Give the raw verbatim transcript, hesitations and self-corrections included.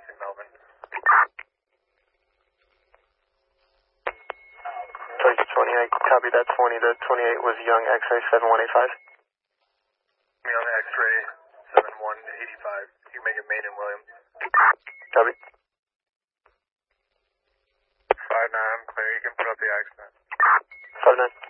passing Melvin. Toys twenty-eight, copy that twenty to twenty-eight was Young X-ray seven one eight five. Young X-ray seven one eight five. You make it Main and William. Copy. five nine, I'm clear. You can put up the accident. five nine.